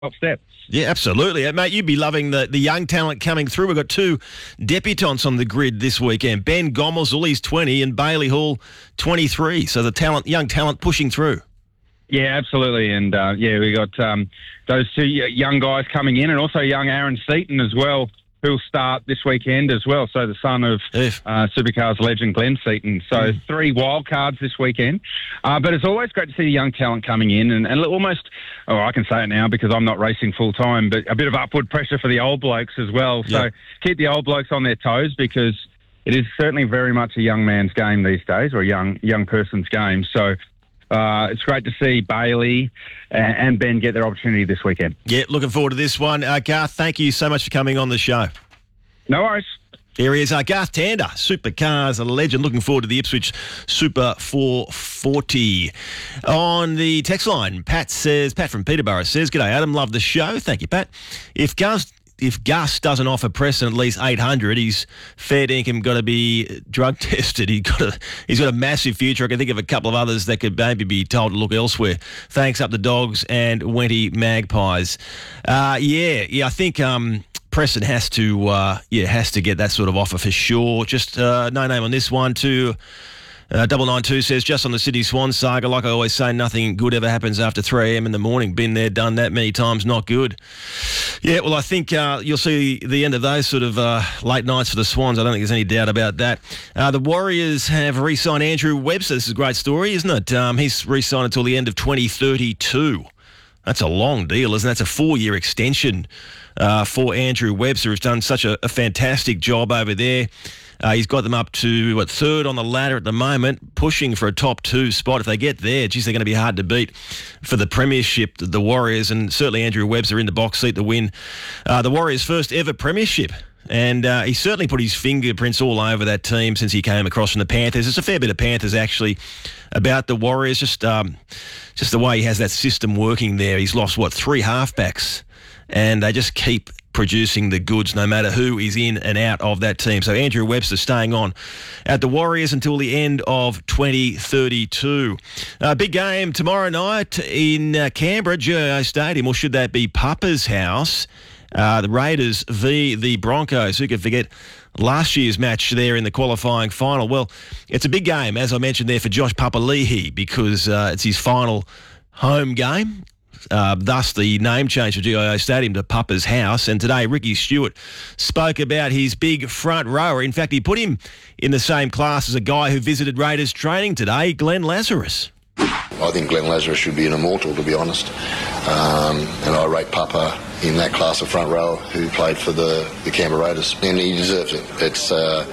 top step. Yeah, absolutely. Mate, you'd be loving the young talent coming through. We've got two debutants on the grid this weekend. Ben Gomersall, he's 20, and Bailey Hall, 23. So the young talent pushing through. Yeah, absolutely. And, we got those two young guys coming in, and also young Aaron Seaton as well, who'll start this weekend as well. So the son of Supercars legend Glenn Seaton. So 3 wild cards this weekend. But it's always great to see the young talent coming in and almost, I can say it now because I'm not racing full time, but a bit of upward pressure for the old blokes as well. So keep the old blokes on their toes, because it is certainly very much a young man's game these days, or a young person's game. So it's great to see Bailey and Ben get their opportunity this weekend. Yeah, looking forward to this one. Garth, thank you so much for coming on the show. No worries. There he is, Garth Tander, Supercars, a legend. Looking forward to the Ipswich Super 440. On the text line, Pat from Peterborough says, "G'day, Adam. Love the show." Thank you, Pat. If Gus doesn't offer Preston at least 800, he's fair dinkum got to be drug tested. He's got a massive future. I can think of a couple of others that could maybe be told to look elsewhere. Thanks up the Dogs and Wenty Magpies. I think Preston has to get that sort of offer for sure. Just no name on this one too. 992 says, just on the Sydney Swans saga, like I always say, nothing good ever happens after 3 a.m. in the morning. Been there, done that many times, not good. Yeah, well, I think you'll see the end of those sort of late nights for the Swans. I don't think there's any doubt about that. The Warriors have re-signed Andrew Webster. This is a great story, isn't it? He's re-signed until the end of 2032. That's a long deal, isn't it? That's a 4-year extension for Andrew Webster, who's done such a fantastic job over there. He's got them up to, third on the ladder at the moment, pushing for a top 2 spot. If they get there, geez, they're going to be hard to beat for the premiership, the Warriors, and certainly Andrew Webster in the box seat to win the Warriors' first ever premiership. And he certainly put his fingerprints all over that team since he came across from the Panthers. There's a fair bit of Panthers, actually, about the Warriors, just the way he has that system working there. He's lost, 3 halfbacks, and they just keep producing the goods no matter who is in and out of that team. So Andrew Webster staying on at the Warriors until the end of 2032. Big game tomorrow night in Canberra, GIO Stadium, or should that be Papa's house? The Raiders v the Broncos. Who could forget last year's match there in the qualifying final? Well, it's a big game, as I mentioned there, for Josh Papali'i, because it's his final home game. Thus the name change for GIO Stadium to Papa's house. And today Ricky Stewart spoke about his big front rower. In fact, he put him in the same class as a guy who visited Raiders training today, Glenn Lazarus. I think Glenn Lazarus should be an immortal, to be honest. And I rate Papa in that class of front row who played for the Canberra Raiders. And he deserves it. It's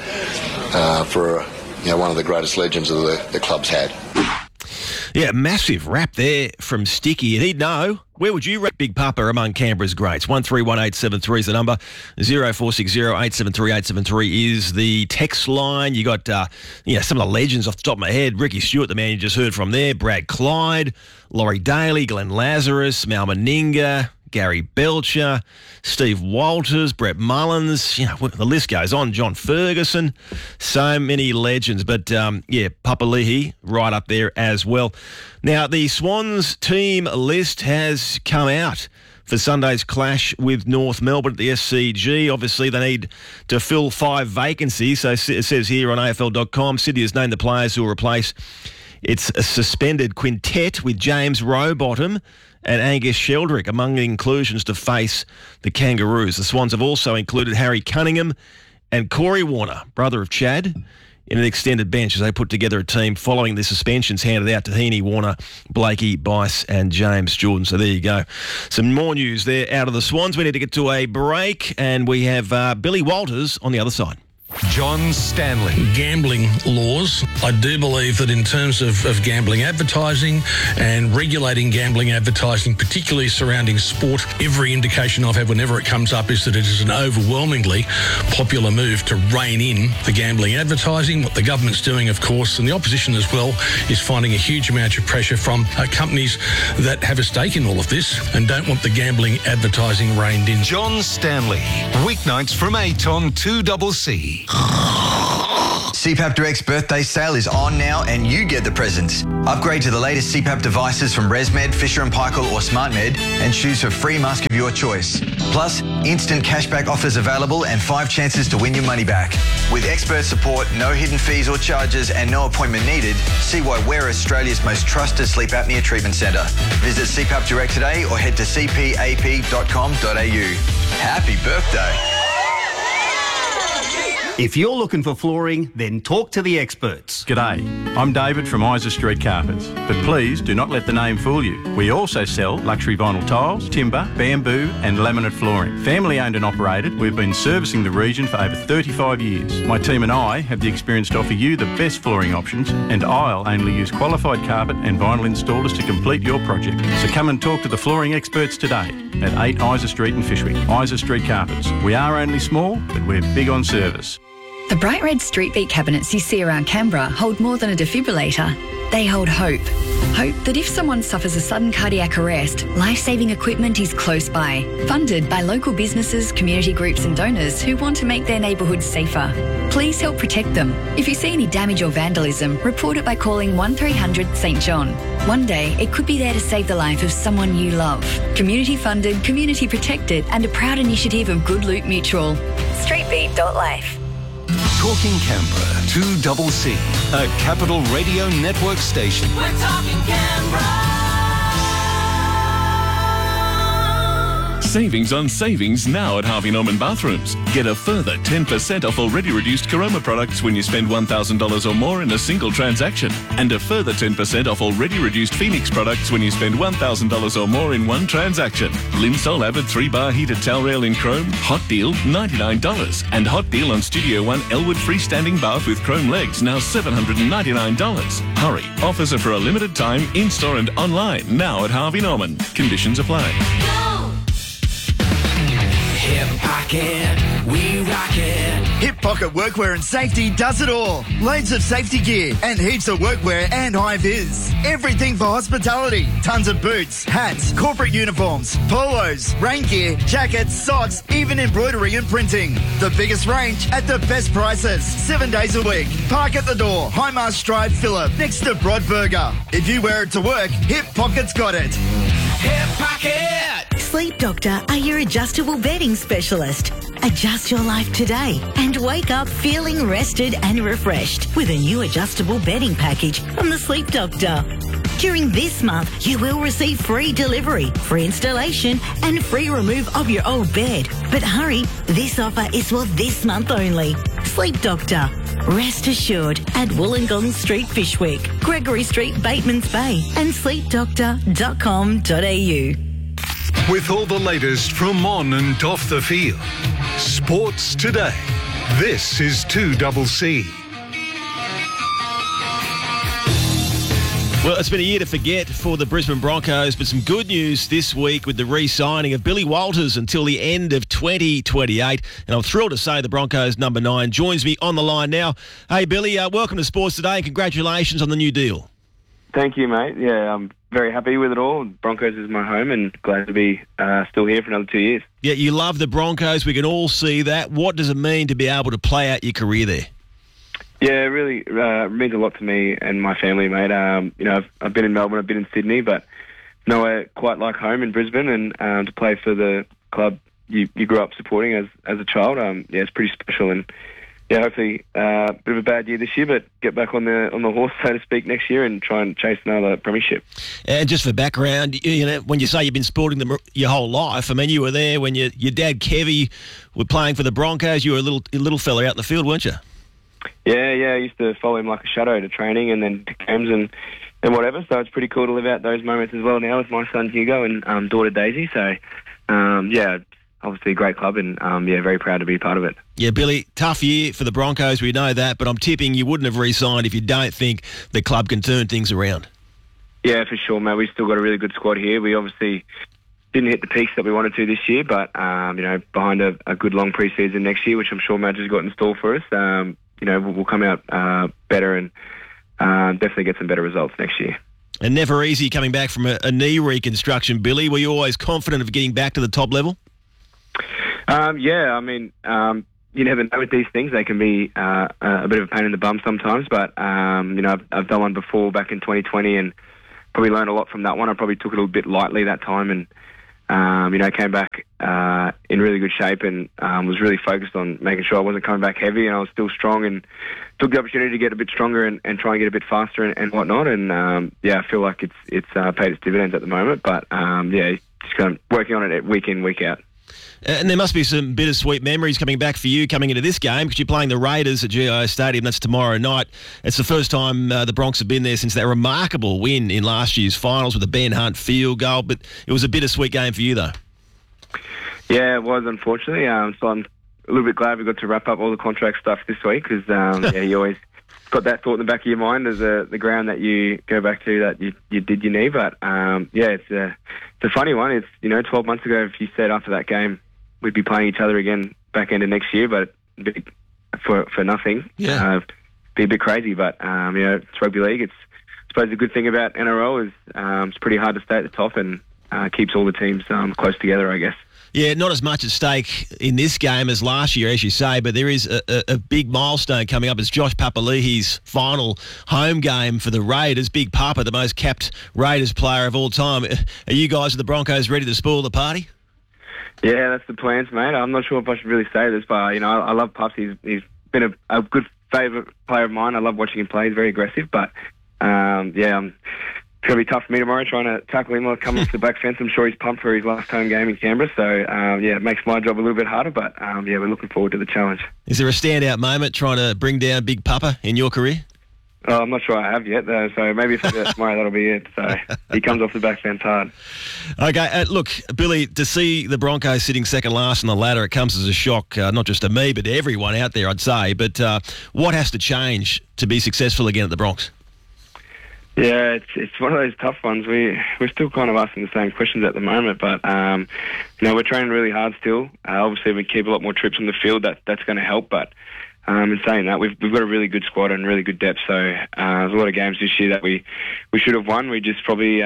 for one of the greatest legends of the club's had. Yeah, massive rap there from Sticky. And he'd know. Where would you rate Big Papa among Canberra's greats? 131873 is the number. 0460 873 873 is the text line. You got some of the legends off the top of my head. Ricky Stewart, the man you just heard from there. Brad Clyde, Laurie Daly, Glenn Lazarus, Mal Meninga, Gary Belcher, Steve Walters, Brett Mullins, the list goes on, John Ferguson, so many legends. But, Papali'i right up there as well. Now, the Swans team list has come out for Sunday's clash with North Melbourne at the SCG. Obviously, they need to fill 5 vacancies. So it says here on AFL.com, Sydney has named the players who will replace its suspended quintet with James Rowbottom and Angus Sheldrick among the inclusions to face the Kangaroos. The Swans have also included Harry Cunningham and Corey Warner, brother of Chad, in an extended bench as they put together a team following the suspensions handed out to Heaney, Warner, Blakey, Bice and James Jordan. So there you go. Some more news there out of the Swans. We need to get to a break, and we have Billy Walters on the other side. John Stanley. Gambling laws. I do believe that in terms of gambling advertising and regulating gambling advertising, particularly surrounding sport, every indication I've had whenever it comes up is that it is an overwhelmingly popular move to rein in the gambling advertising. What the government's doing, of course, and the opposition as well, is finding a huge amount of pressure from companies that have a stake in all of this and don't want the gambling advertising reined in. John Stanley. Weeknights from 8 on 2CC. CPAP Direct's birthday sale is on now and you get the presents. Upgrade to the latest CPAP devices from ResMed, Fisher & Paykel or SmartMed and choose a free mask of your choice. Plus, instant cashback offers available and 5 chances to win your money back. With expert support, no hidden fees or charges and no appointment needed, see why we're Australia's most trusted sleep apnea treatment centre. Visit CPAP Direct today or head to cpap.com.au. Happy birthday. If you're looking for flooring, then talk to the experts. G'day, I'm David from Isa Street Carpets, but please do not let the name fool you. We also sell luxury vinyl tiles, timber, bamboo and laminate flooring. Family owned and operated, we've been servicing the region for over 35 years. My team and I have the experience to offer you the best flooring options and I'll only use qualified carpet and vinyl installers to complete your project. So come and talk to the flooring experts today at 8 Isa Street in Fyshwick. Isa Street Carpets. We are only small, but we're big on service. The bright red street beat cabinets you see around Canberra hold more than a defibrillator. They hold hope. Hope that if someone suffers a sudden cardiac arrest, life-saving equipment is close by. Funded by local businesses, community groups and donors who want to make their neighbourhoods safer. Please help protect them. If you see any damage or vandalism, report it by calling 1300 St John. One day, it could be there to save the life of someone you love. Community funded, community protected and a proud initiative of Good Loot Mutual. Streetbeat.life. Talking Canberra, 2CC, a Capital Radio Network station. We're talking Canberra. Savings on savings now at Harvey Norman Bathrooms. Get a further 10% off already reduced Caroma products when you spend $1,000 or more in a single transaction. And a further 10% off already reduced Phoenix products when you spend $1,000 or more in one transaction. Linsol Avid 3-bar heated towel rail in chrome, hot deal $99. And hot deal on Studio One Elwood freestanding bath with chrome legs, now $799. Hurry, offers are for a limited time, in-store and online, now at Harvey Norman. Conditions apply. Hip Pocket, we rock it. Hip Pocket Workwear and Safety does it all. Loads of safety gear and heaps of workwear and high vis. Everything for hospitality. Tons of boots, hats, corporate uniforms, polos, rain gear, jackets, socks, even embroidery and printing. The biggest range at the best prices. 7 days a week. Park at the door. Highmast Drive, Phillip, next to Broadburger. If you wear it to work, Hip Pocket's got it. Hip Pocket. Sleep Doctor are your adjustable bedding specialist. Adjust your life today and wake up feeling rested and refreshed with a new adjustable bedding package from the Sleep Doctor. During this month, you will receive free delivery, free installation and free remove of your old bed. But hurry, this offer is for this month only. Sleep Doctor. Rest assured at Wollongong Street, Fyshwick, Gregory Street, Batemans Bay and sleepdoctor.com.au. With all the latest from on and off the field. Sports today. This is 2CC. Well, it's been a year to forget for the Brisbane Broncos, but some good news this week with the re-signing of Billy Walters until the end of 2028. And I'm thrilled to say the Broncos number 9 joins me on the line now. Hey, Billy, welcome to Sports Today and congratulations on the new deal. Thank you, mate. Yeah, I'm very happy with it all. Broncos is my home and glad to be still here for another 2 years. Yeah, you love the Broncos. We can all see that. What does it mean to be able to play out your career there? Yeah, it really means a lot to me and my family, mate. You know, I've been in Melbourne, I've been in Sydney, but nowhere quite like home in Brisbane. And to play for the club you grew up supporting as a child, yeah, it's pretty special. And yeah, hopefully a bit of a bad year this year, but get back on the horse, so to speak, next year and try and chase another premiership. And just for background, you know, when you say you've been supporting them your whole life, I mean, you were there when your dad Kevy were playing for the Broncos. You were a little fella out in the field, weren't you? Yeah, I used to follow him like a shadow to training and then to games and whatever. So it's pretty cool to live out those moments as well now with my son Hugo and daughter Daisy. So yeah, obviously a great club and yeah, very proud to be part of it. Yeah, Billy, tough year for the Broncos, we know that, but I'm tipping you wouldn't have re-signed if you don't think the club can turn things around. Yeah, for sure, mate. We've still got a really good squad here. We obviously didn't hit the peaks that we wanted to this year, but you know, behind a good long pre-season next year, which I'm sure Madge has got in store for us, you know, we'll come out better and definitely get some better results next year. And never easy coming back from a knee reconstruction, Billy. Were you always confident of getting back to the top level? Yeah, I mean, you you never know with these things. They can be a bit of a pain in the bum sometimes. But I've done one before back in 2020, and probably learned a lot from that one. I probably took it a little bit lightly that time, and came back in really good shape, and was really focused on making sure I wasn't coming back heavy, and I was still strong, and took the opportunity to get a bit stronger and try and get a bit faster and whatnot. And I feel like it's paid its dividends at the moment. But just kind of working on it week in, week out. And there must be some bittersweet memories coming back for you coming into this game, because you're playing the Raiders at GIO Stadium. That's tomorrow night. It's the first time the Bronx have been there since that remarkable win in last year's finals with the Ben Hunt field goal. But it was a bittersweet game for you, though. Yeah, it was, unfortunately. So I'm a little bit glad we got to wrap up all the contract stuff this week, because you always got that thought in the back of your mind as the ground that you go back to that you did your knee. But it's a funny one. It's 12 months ago, if you said after that game we'd be playing each other again back end of next year, but for nothing. Yeah. Be a bit crazy, but it's rugby league. I suppose the good thing about NRL is it's pretty hard to stay at the top, and keeps all the teams close together, I guess. Yeah, not as much at stake in this game as last year, as you say, but there is a big milestone coming up. It's Josh Papali'i's final home game for the Raiders. Big Papa, the most capped Raiders player of all time. Are you guys at the Broncos ready to spoil the party? Yeah, that's the plans, mate. I'm not sure if I should really say this, but I love Pups. He's been a good favourite player of mine. I love watching him play. He's very aggressive, but it's going to be tough for me tomorrow trying to tackle him or come off the back fence. I'm sure he's pumped for his last home game in Canberra, so it makes my job a little bit harder, but we're looking forward to the challenge. Is there a standout moment trying to bring down Big Papa in your career? Oh, I'm not sure I have yet, though, so maybe if I do it tomorrow, that'll be it. So he comes off the back fence hard. Okay, look, Billy, to see the Broncos sitting second last on the ladder, it comes as a shock, not just to me, but to everyone out there, I'd say. But what has to change to be successful again at the Bronx? Yeah, it's one of those tough ones. We're still kind of asking the same questions at the moment, but we're training really hard still. Obviously, if we keep a lot more trips on the field, that's going to help, but in saying that, we've got a really good squad and really good depth. So there's a lot of games this year that we should have won. We just probably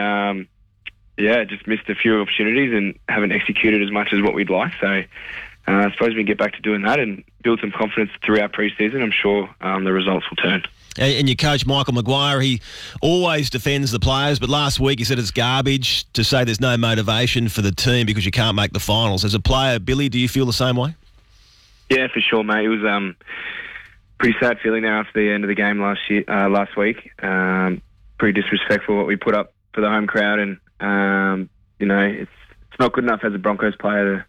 just missed a few opportunities and haven't executed as much as what we'd like. So I suppose we can get back to doing that and build some confidence throughout pre-season. I'm sure the results will turn. And your coach, Michael Maguire, he always defends the players, but last week he said it's garbage to say there's no motivation for the team because you can't make the finals. As a player, Billy, do you feel the same way? Yeah, for sure, mate. It was pretty sad feeling there after the end of the game last week. Pretty disrespectful what we put up for the home crowd, and it's not good enough as a Broncos player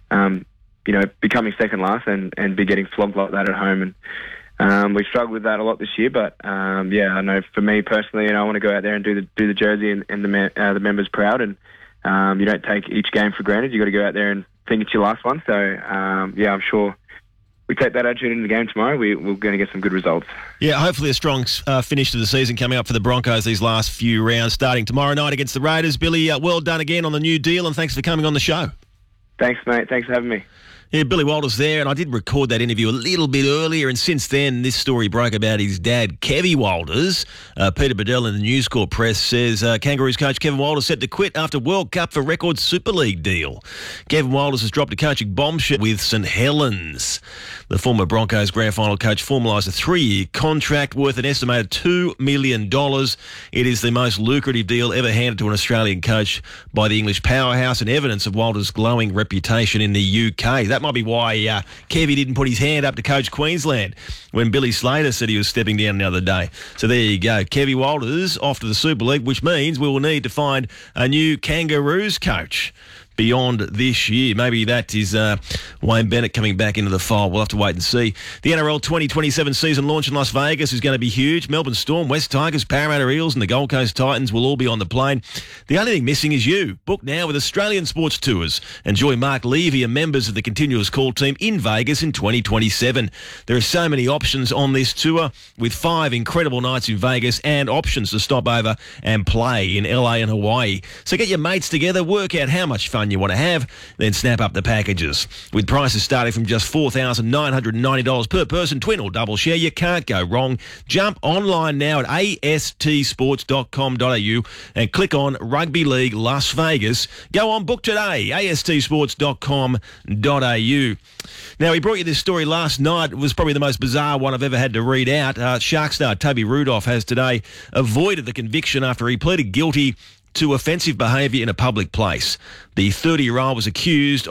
to becoming second last and be getting flogged like that at home. And we struggled with that a lot this year. But I know for me personally, I want to go out there and do the jersey and the members proud. And you don't take each game for granted. You got to go out there and think it's your last one. So I'm sure we take that attitude into the game tomorrow, we're going to get some good results. Yeah, hopefully a strong finish to the season coming up for the Broncos these last few rounds, starting tomorrow night against the Raiders. Billy, well done again on the new deal, and thanks for coming on the show. Thanks, mate. Thanks for having me. Yeah, Billy Walters there, and I did record that interview a little bit earlier, and since then this story broke about his dad, Kevy Walters. Peter Bedell in the News Corp press says Kangaroos coach Kevin Walters set to quit after World Cup for record Super League deal. Kevin Walters has dropped a coaching bombshell with St Helens. The former Broncos grand final coach formalised a 3-year contract worth an estimated $2 million. It is the most lucrative deal ever handed to an Australian coach by the English powerhouse, and evidence of Walters' glowing reputation in the UK. That might be why Kevy didn't put his hand up to coach Queensland when Billy Slater said he was stepping down the other day. So there you go. Kevy Walters off to the Super League, which means we will need to find a new Kangaroos coach beyond this year. Maybe that is Wayne Bennett coming back into the fold. We'll have to wait and see. The NRL 2027 season launch in Las Vegas is going to be huge. Melbourne Storm, West Tigers, Parramatta Eels and the Gold Coast Titans will all be on the plane. The only thing missing is you. Book now with Australian Sports Tours. Enjoy Mark Levy and members of the Continuous Call team in Vegas in 2027. There are so many options on this tour, with 5 incredible nights in Vegas and options to stop over and play in LA and Hawaii. So get your mates together, work out how much fun you want to have, then snap up the packages. With prices starting from just $4,990 per person, twin or double share, you can't go wrong. Jump online now at astsports.com.au and click on Rugby League Las Vegas. Go on, book today, astsports.com.au. Now, we brought you this story last night. It was probably the most bizarre one I've ever had to read out. Shark star Toby Rudolph has today avoided the conviction after he pleaded guilty to offensive behaviour in a public place. The 30-year-old was accused